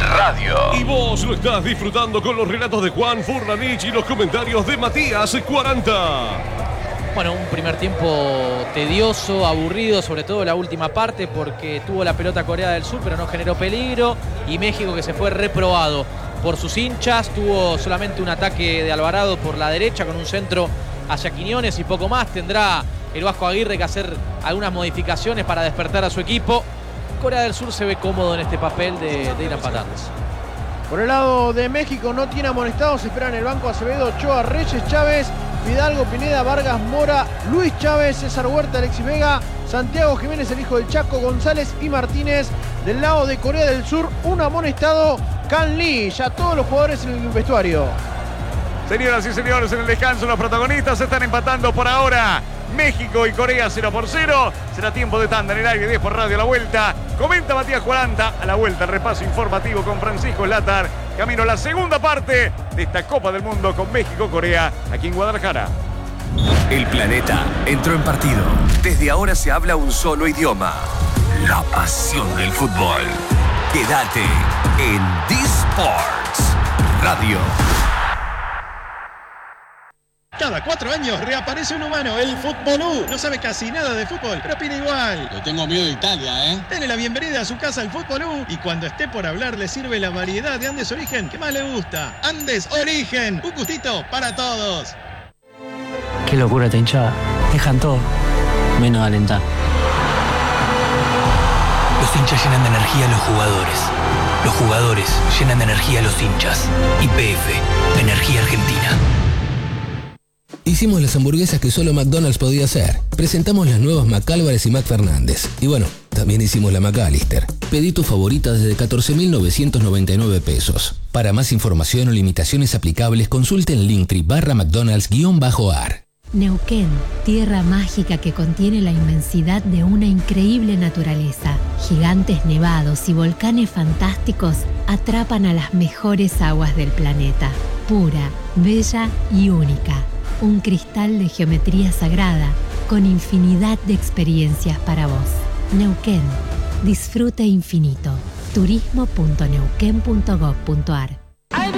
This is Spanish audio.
Radio. Y vos lo estás disfrutando con los relatos de Juan Furlanich y los comentarios de Matías 40. Bueno, un primer tiempo tedioso, aburrido, sobre todo la última parte, porque tuvo la pelota Corea del Sur, pero no generó peligro. Y México, que se fue reprobado por sus hinchas, tuvo solamente un ataque de Alvarado por la derecha con un centro hacia Quiñones y poco más. Tendrá el Vasco Aguirre que hacer algunas modificaciones para despertar a su equipo. Corea del Sur se ve cómodo en este papel de ir a empatar. Por el lado de México no tiene amonestados, esperan el banco Acevedo, Ochoa, Reyes, Chávez, Fidalgo, Pineda, Vargas, Mora, Luis Chávez, César Huerta, Alexis Vega, Santiago Jiménez, el hijo del Chaco, González y Martínez. Del lado de Corea del Sur, un amonestado, Can Lee, ya todos los jugadores en el vestuario. Señoras y señores, en el descanso los protagonistas están empatando por ahora. México y Corea 0-0. Será tiempo de tanda en el aire 10 por radio a la vuelta. Comenta Matías 40. A la vuelta el repaso informativo con Francisco Latar. Camino a la segunda parte de esta Copa del Mundo con México-Corea aquí en Guadalajara. El planeta entró en partido. Desde ahora se habla un solo idioma. La pasión del fútbol. Quédate en D-Sports Radio. Cada 4 años reaparece un humano, el Futbolú. No sabe casi nada de fútbol, pero opina igual. Le tengo miedo de Italia, ¿eh? Dele la bienvenida a su casa al Futbolú y cuando esté por hablar le sirve la variedad de Andes Origen que más le gusta. Andes Origen, un gustito para todos. Qué locura esta hinchada. Dejan todo, menos alentar. Los hinchas llenan de energía a los jugadores. Los jugadores llenan de energía a los hinchas. YPF, Energía Argentina. Hicimos las hamburguesas que solo McDonald's podía hacer. Presentamos las nuevas McAlvarez y McFernández. Y bueno, también hicimos la McAllister. Pedí tu favorita desde 14.999 pesos. Para más información o limitaciones aplicables, consulte en Linktree/McDonald's_ar. Neuquén, tierra mágica que contiene la inmensidad de una increíble naturaleza. Gigantes nevados y volcanes fantásticos atrapan a las mejores aguas del planeta. Pura, bella y única. Un cristal de geometría sagrada con infinidad de experiencias para vos. Neuquén, disfrute infinito. turismo.neuquén.gov.ar